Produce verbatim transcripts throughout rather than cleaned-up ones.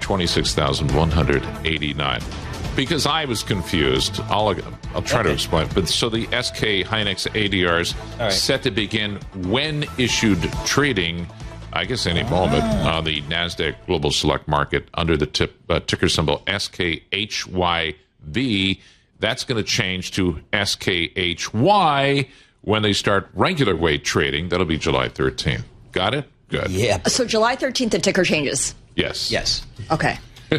twenty-six thousand one hundred eighty-nine. Because I was confused, I'll, I'll try okay. to explain. But so the S K Hynix A D Rs right. set to begin when issued trading, I guess any ah. moment, on the NASDAQ Global Select Market under the tip, uh, ticker symbol S K H Y V. That's going to change to S K H Y when they start regular weight trading. That'll be July thirteenth. Got it? Good. Yeah. So July thirteenth, the ticker changes. Yes. Yes. Okay.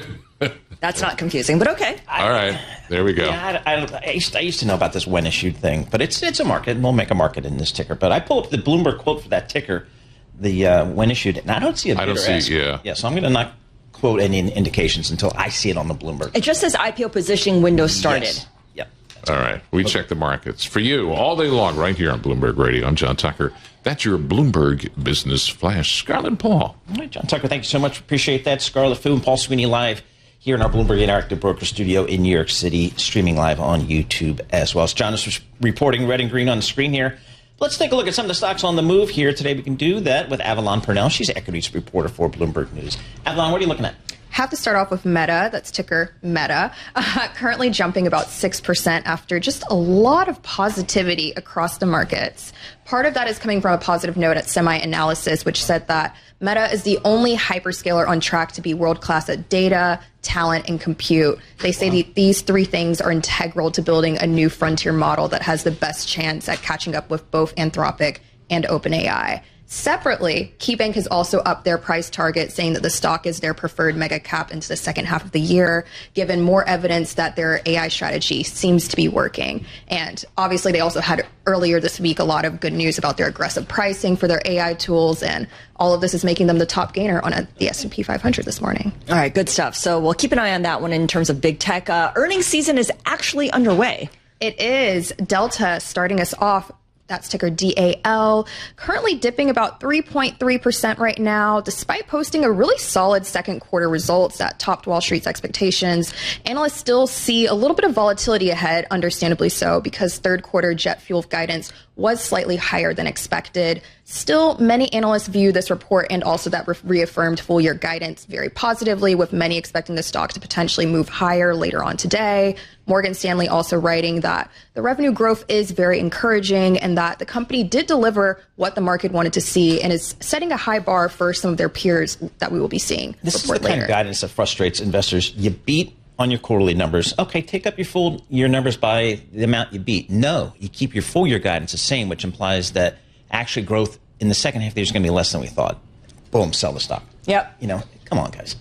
That's not confusing, but okay. All right. There we go. Yeah, I, I, I, used, I used to know about this when issued thing, but it's it's a market, and we'll make a market in this ticker. But I pull up the Bloomberg quote for that ticker, the uh, when issued, and I don't see a bid I don't or see, ask. yeah. Yeah, so I'm going to not quote any indications until I see it on the Bloomberg. It just says I P O positioning window started. Yes. Yep. All right. We okay. check the markets for you all day long right here on Bloomberg Radio. I'm John Tucker. That's your Bloomberg Business Flash. Scarlett Paul. All right, John Tucker, thank you so much. Appreciate that. Scarlett Fu and Paul Sweeney live here in our Bloomberg Interactive Broker Studio in New York City, streaming live on YouTube as well. As John is reporting red and green on the screen here. Let's take a look at some of the stocks on the move here today. We can do that with Avalon Purnell. She's an equities reporter for Bloomberg News. Avalon, what are you looking at? Have to start off with Meta. That's ticker Meta. Uh, currently jumping about six percent after just a lot of positivity across the markets. Part of that is coming from a positive note at SemiAnalysis, which said that Meta is the only hyperscaler on track to be world-class at data, talent, and compute. They say wow. that these three things are integral to building a new frontier model that has the best chance at catching up with both Anthropic and OpenAI. Separately, KeyBank has also upped their price target, saying that the stock is their preferred mega cap into the second half of the year, given more evidence that their A I strategy seems to be working. And obviously, they also had earlier this week a lot of good news about their aggressive pricing for their A I tools, and all of this is making them the top gainer on a, the S and P five hundred this morning. All right, good stuff. So we'll keep an eye on that one in terms of big tech. Uh, earnings season is actually underway. It is. Delta starting us off. That's ticker D A L, currently dipping about three point three percent right now, despite posting a really solid second quarter results that topped Wall Street's expectations. Analysts still see a little bit of volatility ahead, understandably so, because third quarter jet fuel guidance was slightly higher than expected. Still, many analysts view this report and also that re- reaffirmed full year guidance very positively, with many expecting the stock to potentially move higher later on today. Morgan Stanley also writing that the revenue growth is very encouraging and that the company did deliver what the market wanted to see and is setting a high bar for some of their peers that we will be seeing. This is the later. kind of guidance that frustrates investors. You beat on your quarterly numbers. Okay, take up your full year numbers by the amount you beat. No, you keep your full year guidance the same, which implies that actually growth in the second half of the year is going to be less than we thought. Boom, sell the stock. Yep. You know, come on, guys.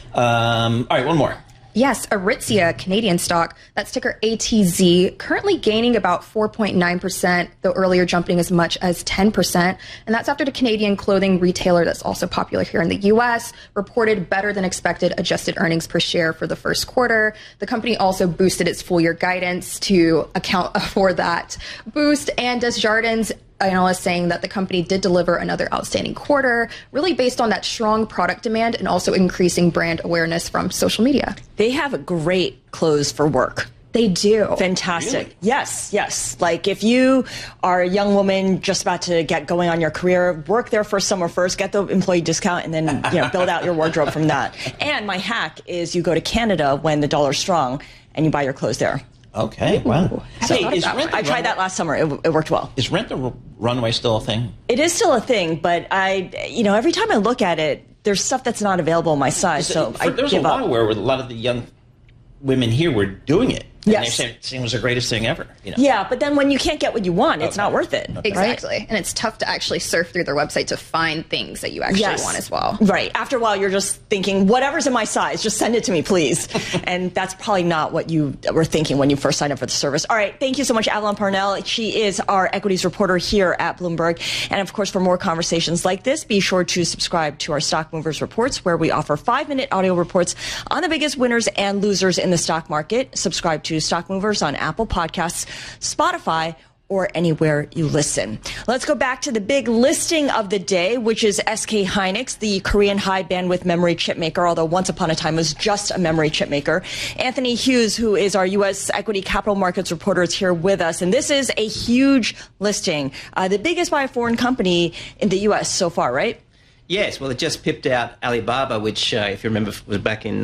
Um, all right, one more. Yes, Aritzia, Canadian stock, that's ticker A T Z, currently gaining about four point nine percent, though earlier jumping as much as ten percent. And that's after the Canadian clothing retailer that's also popular here in the U S reported better than expected adjusted earnings per share for the first quarter. The company also boosted its full year guidance to account for that boost. And Desjardins analysts saying that the company did deliver another outstanding quarter, really based on that strong product demand and also increasing brand awareness from social media. They have great clothes for work. They do. Fantastic. Really? Yes, yes. Like if you are a young woman just about to get going on your career, work there for summer first, get the employee discount, and then you know build out your wardrobe from that. And my hack is you go to Canada when the dollar's strong and you buy your clothes there. Okay, wow. So hey, is rent I tried that last summer. It, it worked well. Is Rent the Runway still a thing? It is still a thing, but I, you know, every time I look at it, there's stuff that's not available in my size, so for, I There was give a while up. where a lot of the young women here were doing it. And Yes. they're saying it seems the greatest thing ever. You know? Yeah, but then when you can't get what you want, it's Okay. not worth it. Okay. Exactly. Right? And it's tough to actually surf through their website to find things that you actually Yes. want as well. Right. After a while, you're just thinking, whatever's in my size, just send it to me, please. And that's probably not what you were thinking when you first signed up for the service. All right. Thank you so much, Avalon Purnell. She is our equities reporter here at Bloomberg. And of course, for more conversations like this, be sure to subscribe to our Stock Movers Reports, where we offer five-minute audio reports on the biggest winners and losers in the stock market. Subscribe to Stock Movers on Apple Podcasts, Spotify, or anywhere you listen. Let's go back to the big listing of the day, which is S K Hynix, the Korean high bandwidth memory chip maker, although once upon a time was just a memory chip maker. Anthony Hughes, who is our U S equity capital markets reporter, is here with us. And this is a huge listing, uh, the biggest by a foreign company in the U S so far, right? Yes, well, it just pipped out Alibaba, which, uh, if you remember, was back in